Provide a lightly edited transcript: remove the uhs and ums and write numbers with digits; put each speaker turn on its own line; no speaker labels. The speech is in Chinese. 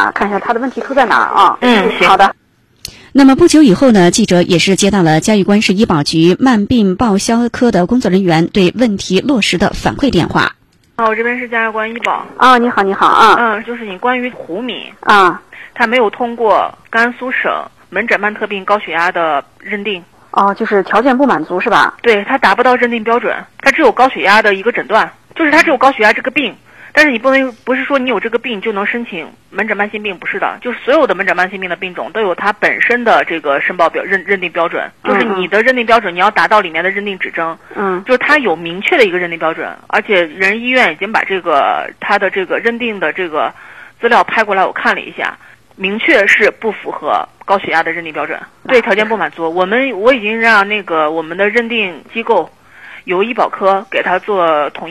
下，看一下他的问题出在哪儿啊？
行，
好的。
那么不久以后呢，记者也是接到了嘉峪关市医保局慢病报销科的工作人员对问题落实的反馈电话。
我这边是嘉峪关医保。
你好，你好
就是你关于胡敏
他
没有通过甘肃省门诊曼特病高血压的认定。
就是条件不满足是吧？
对，他达不到认定标准，他只有高血压的一个诊断，就是他只有高血压这个病。但是你不是说你有这个病就能申请门诊慢性病，不是的，就是所有的门诊慢性病的病种都有它本身的这个申报认定标准，就是你的认定标准你要达到里面的认定指征，就是它有明确的一个认定标准，而且人医院已经把它的这个认定的这个资料拍过来，我看了一下，明确是不符合高血压的认定标准，对，条件不满足。我已经让我们的认定机构由医保科给他做统一